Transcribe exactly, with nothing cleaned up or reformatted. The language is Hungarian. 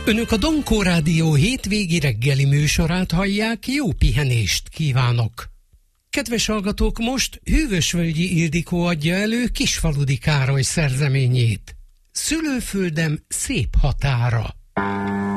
Önök a Donkó Rádió hétvégi reggeli műsorát hallják, jó pihenést kívánok! Kedves hallgatók, most Hűvösvölgyi Ildikó adja elő Kisfaludy Károly szerzeményét. Szülőföldem szép határa.